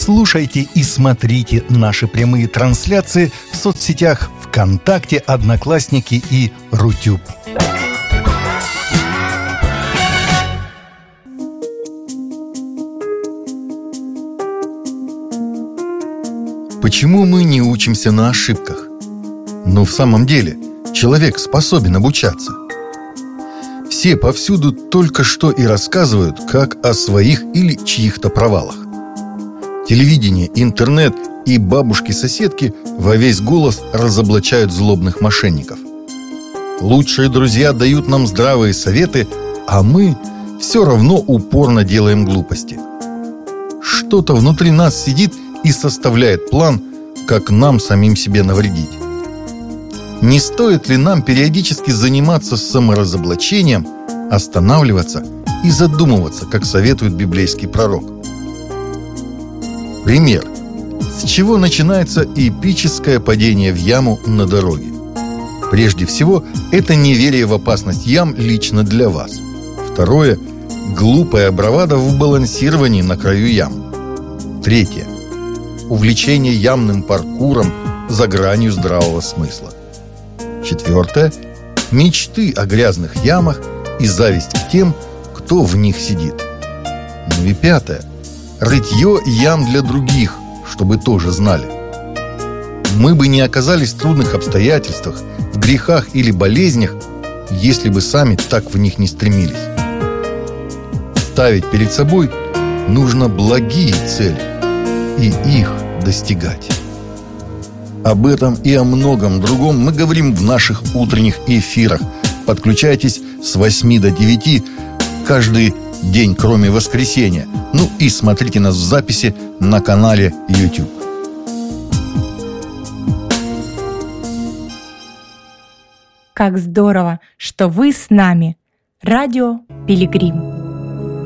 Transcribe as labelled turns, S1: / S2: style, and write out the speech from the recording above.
S1: Слушайте и смотрите наши прямые трансляции в соцсетях ВКонтакте, Одноклассники и Рутюб. Почему мы не учимся на ошибках? Но в самом деле человек способен обучаться. Все повсюду только что и рассказывают, как о своих или чьих-то провалах. Телевидение, интернет и бабушки-соседки во весь голос разоблачают злобных мошенников. Лучшие друзья дают нам здравые советы, а мы все равно упорно делаем глупости. Что-то внутри нас сидит и составляет план, как нам самим себе навредить. Не стоит ли нам периодически заниматься саморазоблачением, останавливаться и задумываться, как советует библейский пророк? Пример. С чего начинается эпическое падение в яму на дороге? Прежде всего, это неверие в опасность ям лично для вас. Второе – глупая бравада в балансировании на краю ям. Третье – увлечение ямным паркуром за гранью здравого смысла. Четвертое – мечты о грязных ямах и зависть к тем, кто в них сидит. Ну и пятое – рытье ям для других, чтобы тоже знали. Мы бы не оказались в трудных обстоятельствах, в грехах или болезнях, если бы сами так в них не стремились. Ставить перед собой нужно благие цели и их достигать. Об этом и о многом другом мы говорим в наших утренних эфирах. Подключайтесь с 8 до 9 каждый день, кроме воскресенья. Ну и смотрите нас в записи на канале YouTube.
S2: Как здорово, что вы с нами. Радио Пилигрим.